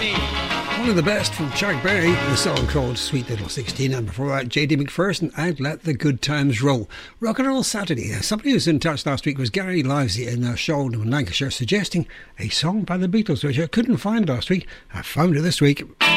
One of the best from Chuck Berry, the song called Sweet Little 16, and before that J.D. McPherson, I'd Let the Good Times Roll. Rock and Roll Saturday. Somebody who was in touch last week was Gary Livesey in Shaldon, Lancashire, suggesting a song by the Beatles, which I couldn't find last week. I found it this week.